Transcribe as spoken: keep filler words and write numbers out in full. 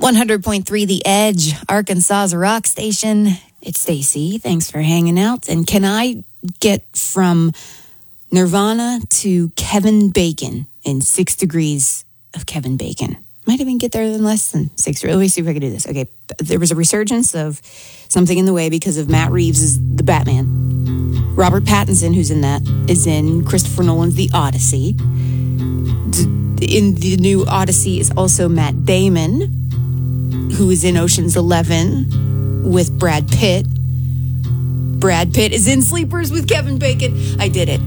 one hundred point three The Edge, Arkansas's rock station. It's Stacy. Thanks for hanging out. And can I get from Nirvana to Kevin Bacon in six degrees of Kevin Bacon? Might even get there in less than six. Let me see if I can do this. Okay, there was a resurgence of Something in the Way because of Matt Reeves' as the Batman. Robert Pattinson, who's in that, is in Christopher Nolan's The Odyssey. In the new Odyssey is also Matt Damon, who is in Ocean's Eleven with Brad Pitt. Brad Pitt is in Sleepers with Kevin Bacon. I did it.